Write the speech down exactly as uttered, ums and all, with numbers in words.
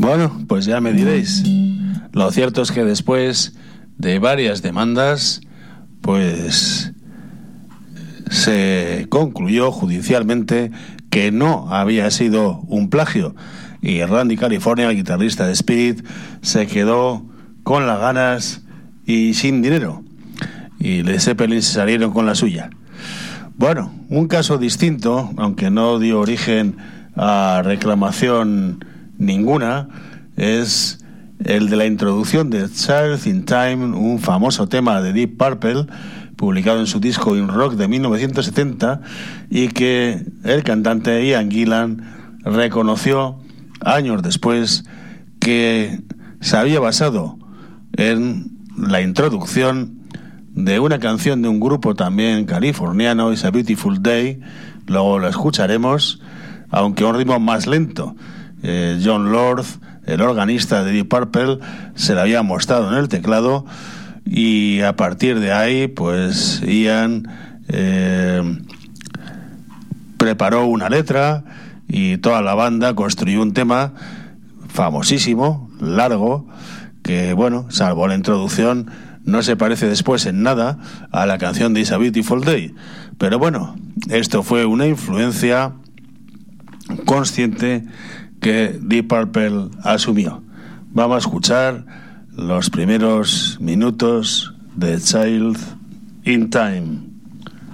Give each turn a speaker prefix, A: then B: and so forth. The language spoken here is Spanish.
A: Bueno, pues ya me diréis. Lo cierto es que después de varias demandas, pues se concluyó judicialmente que no había sido un plagio, y Randy California, el guitarrista de Spirit, se quedó con las ganas y sin dinero, y Led Zeppelin se salieron con la suya. Bueno, un caso distinto, aunque no dio origen a reclamación ninguna, es el de la introducción de Child in Time, un famoso tema de Deep Purple publicado en su disco In Rock de mil novecientos setenta, y que el cantante Ian Gillan reconoció años después que se había basado en la introducción de una canción de un grupo también californiano, It's a Beautiful Day. Luego lo escucharemos, aunque a un ritmo más lento. eh, John Lord, el organista de Deep Purple, se la había mostrado en el teclado, y a partir de ahí pues Ian eh, preparó una letra, y toda la banda construyó un tema famosísimo, largo, que bueno, salvo la introducción, no se parece después en nada a la canción de It's a Beautiful Day. Pero bueno, esto fue una influencia consciente que Deep Purple asumió. Vamos a escuchar los primeros minutos de Child in Time.